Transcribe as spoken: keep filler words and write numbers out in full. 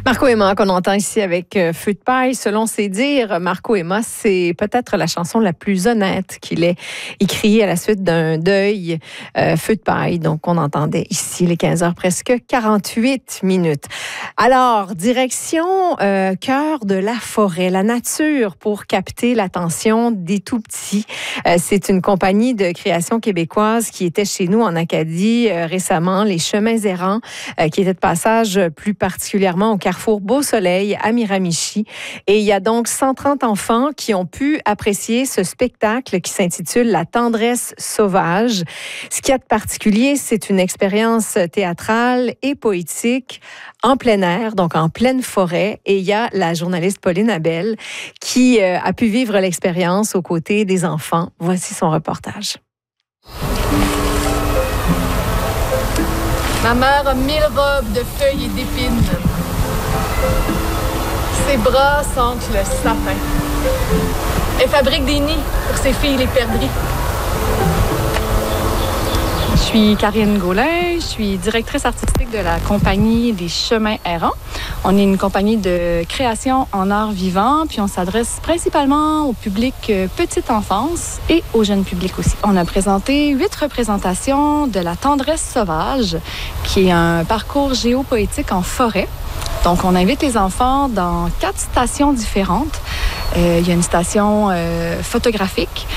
Marco Emma, qu'on entend ici avec euh, Feu de paille. Selon ses dires, Marco Emma, c'est peut-être la chanson la plus honnête qu'il ait écrite à la suite d'un deuil. Euh, Feu de paille, donc on entendait ici les quinze heures presque quarante-huit minutes. Alors, direction euh, cœur de la forêt, la nature pour capter l'attention des tout-petits. Euh, c'est une compagnie de création québécoise qui était chez nous en Acadie euh, récemment, les Chemins errants, euh, qui était de passage plus particulièrement au carrefour Beau-Soleil à Miramichi. Et il y a donc cent trente enfants qui ont pu apprécier ce spectacle qui s'intitule La tendresse sauvage. Ce qu'il y a de particulier, c'est une expérience théâtrale et poétique en plein air, donc en pleine forêt. Et il y a la journaliste Pauline Abel qui euh, a pu vivre l'expérience aux côtés des enfants. Voici son reportage. Ma mère a mille robes de feuilles et d'épines. Ses bras sentent le sapin. Elle fabrique des nids pour ses filles les perdrix. Je suis Karine Gaulin, je suis directrice artistique de la compagnie des Chemins errants. On est une compagnie de création en art vivant, puis on s'adresse principalement au public petite enfance et au jeune public aussi. On a présenté huit représentations de La tendresse sauvage, qui est un parcours géopoétique en forêt. Donc, on invite les enfants dans quatre stations différentes. Euh, il y a une station euh, photographique,